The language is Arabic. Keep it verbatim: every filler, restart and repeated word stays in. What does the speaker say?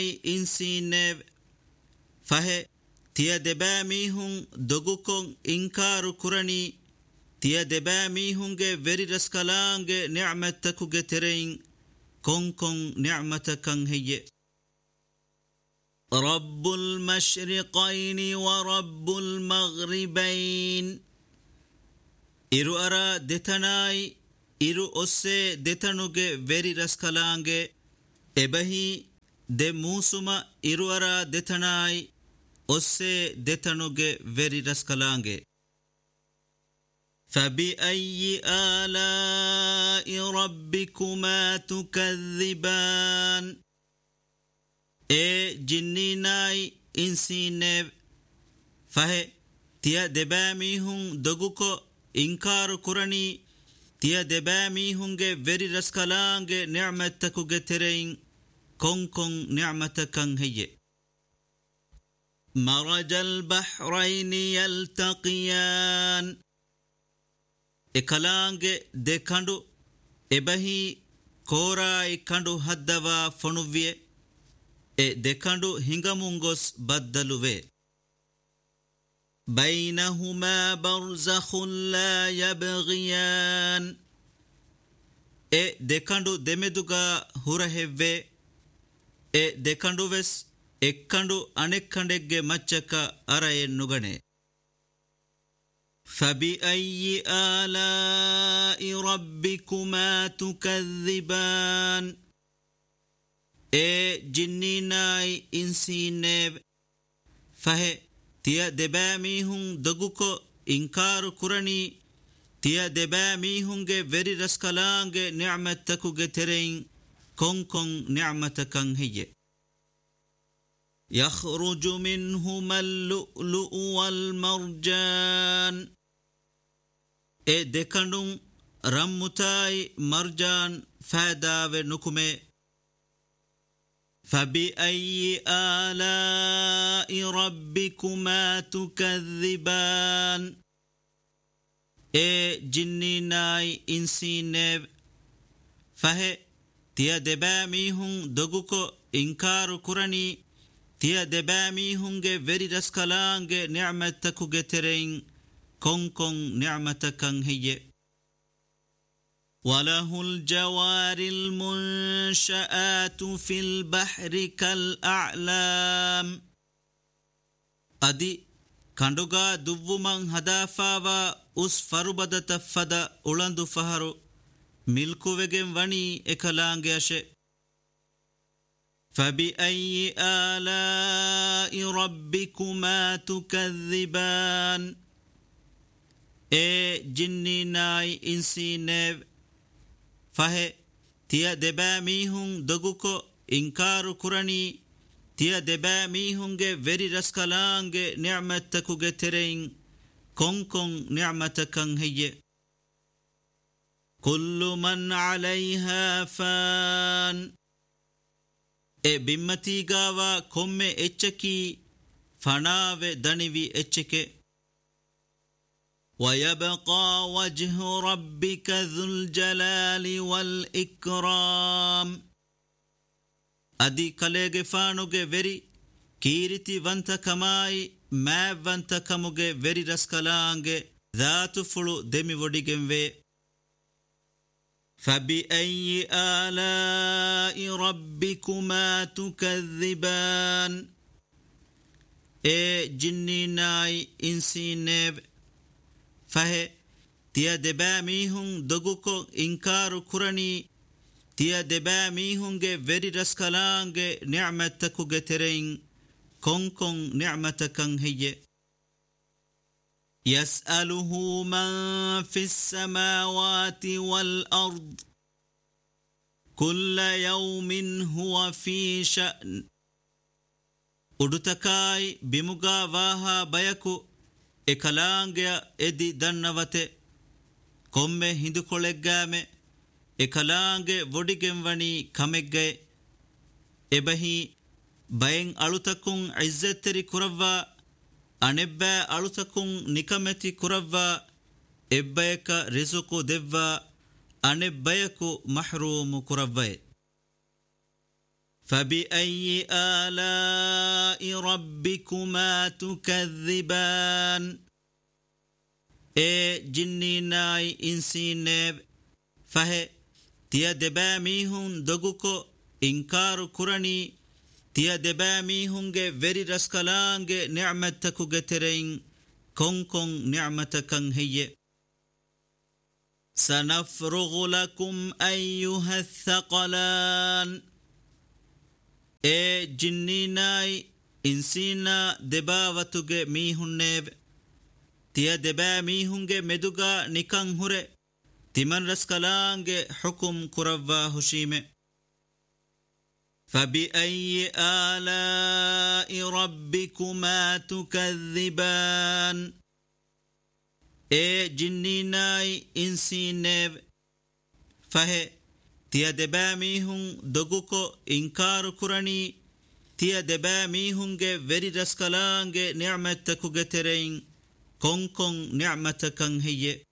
insiine fahe tiya debamihun dogukon inkaru kurani tiya debamihunge veri raskalange ni'matakuge terein konkon ni'matakan heye رب المشرقين ورب المغربين إرو أرى دتناي إرو أسي دتنوغي veri raskalange ebahi de musuma إرو أرى دتناي أسي دتنوغي veri raskalange فبأي آلاء ربكما تكذبان e jinninai insine fahe tiya debamihun doguko inkaru kurani tiya debamihunge veri raskalange ni'matakuge terein konkon ni'matakan heye marajal bahraini yaltaqiyan ekalange dekandu ebahi korai kandu haddava fonuviye e dekandu hingamungos baddaluve bainahuma barzakhun la yabghiyan e dekandu demeduga hurahevve e dekandu ves ekkandu anekkandegge machchaka araye nugane fabi ayyi ala'i rabbikuma tukadhiban e jinninai insine fahe tiya debamihun doguko inkaru kurani tiya debamihunge veri raskalange ni'matakuge terein konkon ni'matakan heye yakhruju minhuma al-lu'lu'u wal-marjan e dekandun rammutai marjan fadave nukume فبأي آلاء ربكما تكذبان e jinninai insine fahe tiya debamihun doguko inkaru kurani tiya debamihunge veri raskalange ni'matakuge terein konkon ni'matakan heye وله الجوار المنشآت في البحر كالأعلام أدي كندوغا دوومن هدافاوا أس فربد تفدا أولندو فهرو ملكو وگن وني إكلانگيش فبأي آلاء ربكما تكذبان إيه جنيناي إنسينيو fahe tiya debamihun doguko inkaru kurani tiya debamihunge veri raskalange ni'matakuge terein konkon ni'matakan heye kullu man 'alayha fan e bimmati gawa komme echaki fanave danivi echeke ويبقى وجه ربك ذو الجلال والإكرام أدي كاليغ فانوغ وري كيرتي وانتا كماي ما وانتا كموغ وري رسكالانغ ذات فلو دمي وديگن وي فبأي آلاء ربكما تكذبان اي جنيناي انسينيب fahe tiya debamihun doguko inkaru kurani tiya debamihunge veri raskalange ni'matakuge terein konkon ni'matakan heye yas'aluhu man fis samawati wal ard kulla yawmin huwa fi sha'n udutakai bimuga waha bayaku ekalange edi dannavate komme hindu koleggame ekalange vodigen wani kamegge ebahi bayen alutakun izzetteri kuravva anebba alutakun nikameti kuravva ebbayaka rizqu devva anebbayaku mahrum kuravva فبأي آلاء ربكما تكذبان اي جنيناي انسينيب فه تيا دباميهن دغوكو انكار كرني تيا دباميهنگه وري رسكلانگه نعمتكو گترين كون كون نعمتكن هي سنفرغ لكم أيها الثقلان اي جنيناي انسينا دباوتوگه ميهنيب تيا دبا ميهنگه مدوغا نكان هره تمن رسكلانگه حكم كروا هشيمه فبأي آلاء ربكما تكذبان اي جنيناي انسينيب فه تيا دبا ميهن دغوكو انكار كرني تيا دبا ميهنگه وري رسكلانگه نعمتكو گترين كون كون نعمتكن هي